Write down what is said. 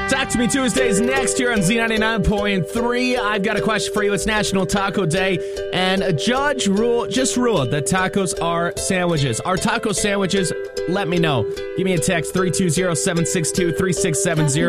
Talk to Me Tuesdays next here on Z99.3. I've got a question for you. It's National Taco Day, and a judge just ruled that tacos are sandwiches. Are taco sandwiches? Let me know. Give me a text, 320-762-3670.